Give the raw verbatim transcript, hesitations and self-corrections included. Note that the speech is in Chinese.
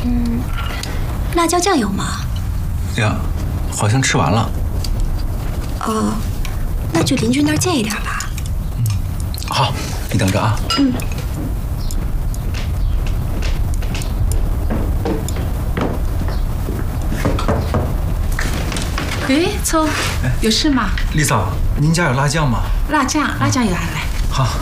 嗯，辣椒酱有吗？ 呀，好像吃完了。 哦，那去邻居那儿借一点吧。 嗯，好，你等着啊。 嗯。 哎，凑，有事吗？ 丽嫂，您家有辣酱吗？ 辣酱，辣酱有，还来。 好。